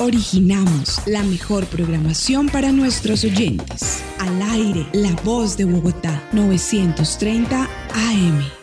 Originamos la mejor programación para nuestros oyentes. Al aire, La Voz de Bogotá, 930 AM.